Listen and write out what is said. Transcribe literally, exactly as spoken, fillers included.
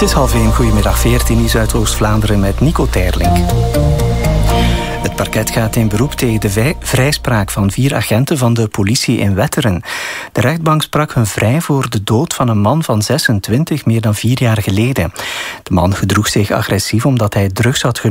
Het is half één, goedemiddag, veertien nieuws uit Oost-Vlaanderen met Nico Terling. Het parket gaat in beroep tegen de vrijspraak van vier agenten van de politie in Wetteren. De rechtbank sprak hun vrij voor de dood van een man van zesentwintig, meer dan vier jaar geleden. De man gedroeg zich agressief omdat hij drugs had genomen